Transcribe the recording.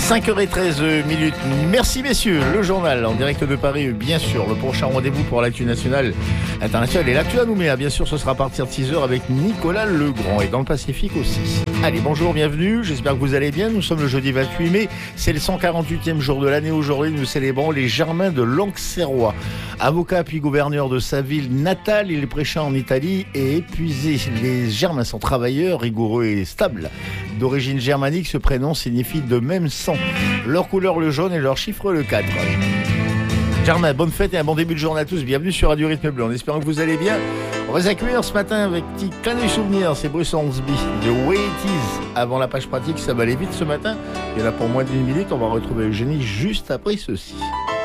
5h13 minutes. Merci messieurs. Le journal en direct de Paris, bien sûr. Le prochain rendez-vous pour l'actu nationale, internationale et l'actu à Nouméa. Bien sûr, ce sera à partir de 6h avec Nicolas Legrand et dans le Pacifique aussi. Allez, bonjour, bienvenue. J'espère que vous allez bien. Nous sommes le jeudi 28 mai. C'est le 148e jour de l'année. Aujourd'hui, nous célébrons les Germains de l'Auxerrois. Avocat puis gouverneur de sa ville natale, il prêcha en Italie et épuisé. Les Germains sont travailleurs, rigoureux et stables. D'origine germanique, ce prénom signifie de même sang. Leur couleur le jaune et leur chiffre le 4. Germain, bonne fête et un bon début de journée à tous. Bienvenue sur Radio Rythme Bleu. En espérant que vous allez bien. On va s'accueillir ce matin avec petit clin d'œil souvenir. C'est Bruce Hornsby de Way It Is. Avant la page pratique, ça va aller vite ce matin. Il y en a pour moins d'une minute. On va retrouver Eugénie juste après ceci.